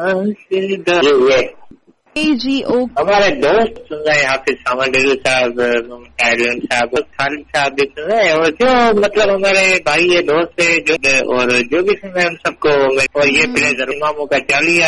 जी हमारे दोस्त सुन रहे हैं, हाफिज सामंडेलू साहब, खालिद साहब भी सुन रहे हैं, और जो मतलब हमारे भाई है, दोस्त है, जो और जो भी सुन रहे हैं उन सबको, और ये प्ले जरूर मामू का चालिया